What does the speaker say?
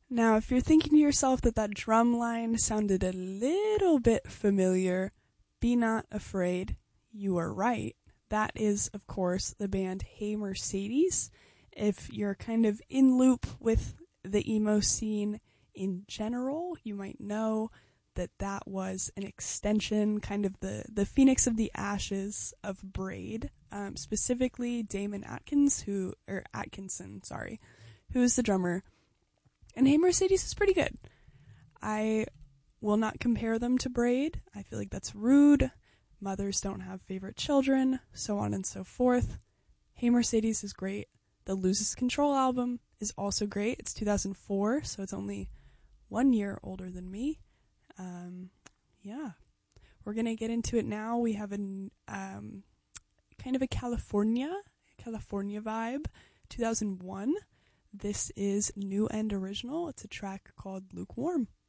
Now, if you're thinking to yourself that that drum line sounded a little bit familiar, be not afraid. You are right. That is, of course, the band Hey Mercedes. If you're kind of in loop with the emo scene in general, you might know that that was an extension, kind of the Phoenix of the Ashes of Braid, specifically Damon Atkinson, who is the drummer. And Hey Mercedes is pretty good. I will not compare them to Braid. I feel like that's rude. Mothers don't have favorite children, so on and so forth. Hey Mercedes is great. The Loses Control album is also great. It's 2004, so it's only 1 year older than me. Yeah. We're going to get into it now. We have a kind of a California vibe, 2001. This is new and original. It's a track called Lukewarm.